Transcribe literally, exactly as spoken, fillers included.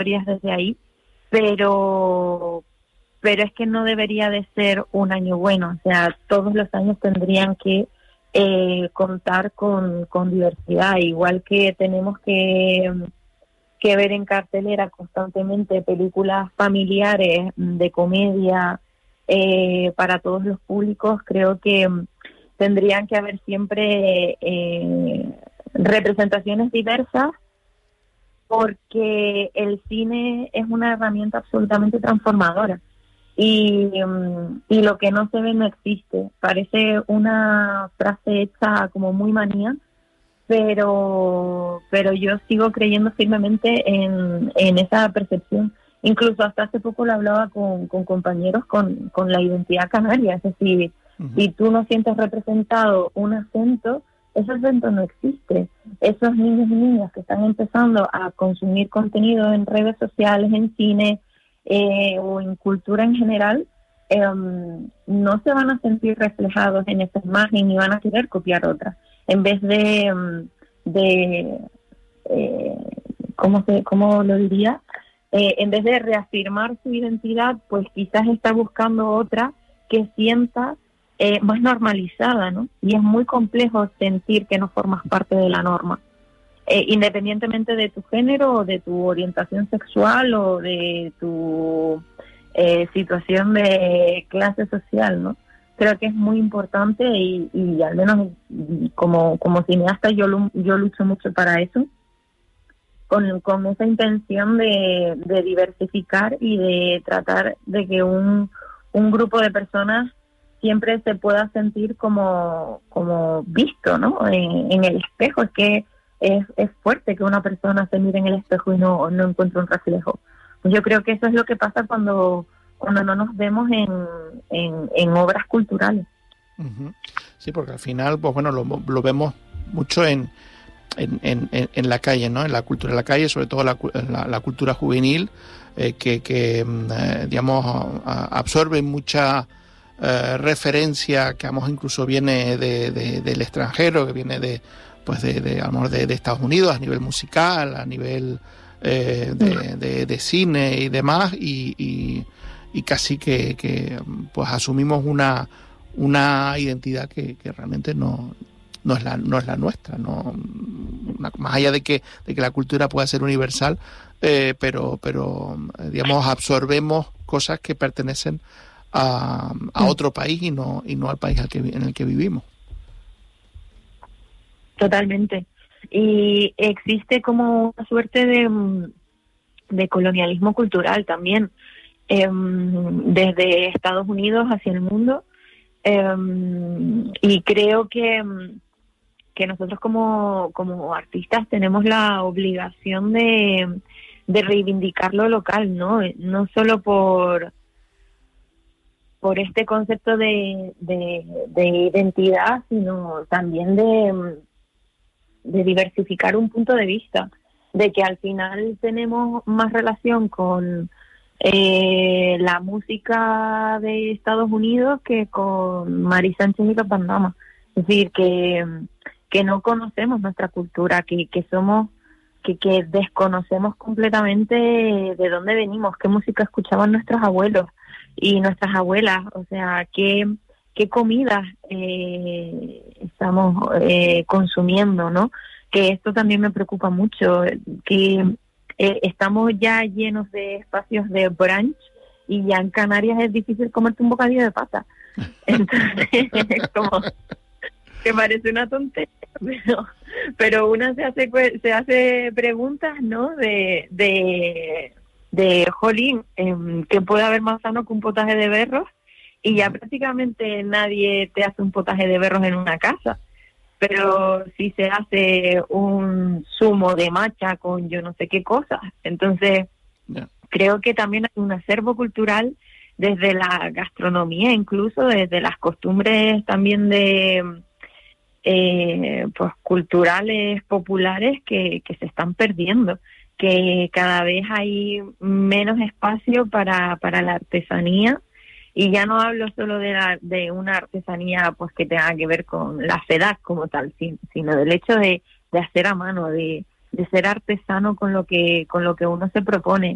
historias desde ahí, pero pero es que no debería de ser un año bueno, o sea, todos los años tendrían que eh, contar con, con diversidad, igual que tenemos que, que ver en cartelera constantemente películas familiares, de comedia, eh, para todos los públicos. Creo que tendrían que haber siempre eh, representaciones diversas, porque el cine es una herramienta absolutamente transformadora. Y, y lo que no se ve no existe. Parece una frase hecha como muy manía, pero pero yo sigo creyendo firmemente en, en esa percepción. Incluso hasta hace poco lo hablaba con, con compañeros con, con la identidad canaria. Es decir, uh-huh. si tú no sientes representado un acento, ese acento no existe. Esos niños y niñas que están empezando a consumir contenido en redes sociales, en cine, Eh, o en cultura en general, eh, no se van a sentir reflejados en esa imagen y van a querer copiar otra, en vez de de eh, ¿cómo se cómo lo diría? Eh, en vez de reafirmar su identidad, pues quizás está buscando otra que sienta eh, más normalizada, ¿no? Y es muy complejo sentir que no formas parte de la norma. Eh, independientemente de tu género o de tu orientación sexual o de tu eh, situación de clase social, ¿no? Creo que es muy importante y, y al menos como, como cineasta yo, yo lucho mucho para eso, con, con esa intención de, de diversificar y de tratar de que un, un grupo de personas siempre se pueda sentir como, como visto, ¿no? En, en el espejo. Es que Es, es fuerte que una persona se mire en el espejo y no, no encuentre un reflejo. Pues yo creo que eso es lo que pasa cuando, cuando no nos vemos en, en, en obras culturales. Uh-huh. Sí, porque al final, pues bueno, lo, lo vemos mucho en, en, en, en la calle, ¿no? En la cultura de la calle, sobre todo la, la, la cultura juvenil, eh, que, que eh, digamos, a, absorbe mucha eh, referencia, que vamos, incluso viene de, de, del extranjero, que viene de pues de, de, a lo mejor de, de Estados Unidos, a nivel musical, a nivel eh, de, de, de cine y demás, y, y, y casi que, que pues asumimos una una identidad que, que realmente no, no es la no es la nuestra, no, una, más allá de que de que la cultura pueda ser universal, eh, pero pero digamos absorbemos cosas que pertenecen a, a otro país y no y no al país al que, en el que vivimos. Totalmente. Y existe como una suerte de, de colonialismo cultural también, eh, desde Estados Unidos hacia el mundo, eh, y creo que, que nosotros como, como artistas tenemos la obligación de, de reivindicar lo local, ¿no? No solo por por este concepto de, de, de identidad, sino también de de diversificar un punto de vista, de que al final tenemos más relación con eh, la música de Estados Unidos que con Mari Sánchez y los Bandama. Es decir, que, que no conocemos nuestra cultura, que, que somos, que, que desconocemos completamente de dónde venimos, qué música escuchaban nuestros abuelos y nuestras abuelas, o sea, qué qué comidas eh, estamos eh, consumiendo, ¿no? Que esto también me preocupa mucho, que eh, estamos ya llenos de espacios de brunch y ya en Canarias es difícil comerte un bocadillo de pata. Entonces, es como que parece una tontería, pero, pero una se hace se hace preguntas, ¿no? De de, de jolín, eh, ¿qué puede haber más sano que un potaje de berros? Y ya prácticamente nadie te hace un potaje de berros en una casa, pero sí se hace un zumo de matcha con yo no sé qué cosas. Entonces, yeah. creo que también hay un acervo cultural desde la gastronomía, incluso desde las costumbres también de eh, pues culturales populares que, que se están perdiendo, que cada vez hay menos espacio para, para la artesanía. Y ya no hablo solo de la, de una artesanía pues que tenga que ver con la C E D A C como tal, sino del hecho de, de hacer a mano, de, de ser artesano con lo que con lo que uno se propone.